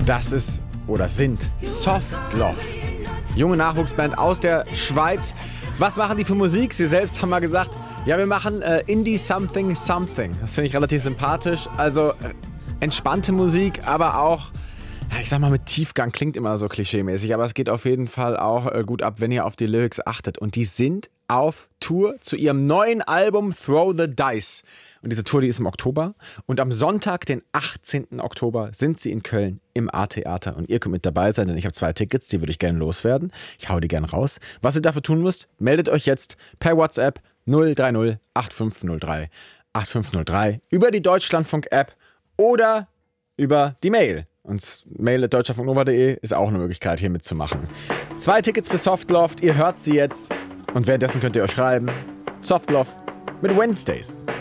Das ist oder sind Softloft. Junge Nachwuchsband aus der Schweiz. Was machen die für Musik? Sie selbst haben mal gesagt, ja, wir machen Indie Something Something. Das finde ich relativ sympathisch. Also entspannte Musik, aber auch, ja, ich sag mal, mit Tiefgang. Klingt immer so klischeemäßig, aber es geht auf jeden Fall auch gut ab, wenn ihr auf die Lyrics achtet. Und die sind auf Tour zu ihrem neuen Album Throw the Dice. Und diese Tour, die ist im Oktober. Und am Sonntag, den 18. Oktober, sind sie in Köln im A-Theater. Und ihr könnt mit dabei sein, denn ich habe 2 Tickets, die würde ich gerne loswerden. Ich hau die gerne raus. Was ihr dafür tun müsst, meldet euch jetzt per WhatsApp 030 8503 8503 über die Deutschlandfunk-App oder über die Mail. Und mail@deutschlandfunknova.de ist auch eine Möglichkeit, hier mitzumachen. 2 Tickets für Softloft, ihr hört sie jetzt. Und währenddessen könnt ihr euch schreiben. Softloft mit Wednesdays.